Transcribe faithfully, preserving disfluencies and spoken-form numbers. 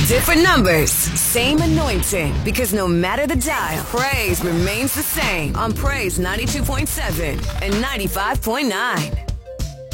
Different numbers, same anointing. Because no matter the dial, praise remains the same on Praise ninety-two point seven and ninety-five point nine.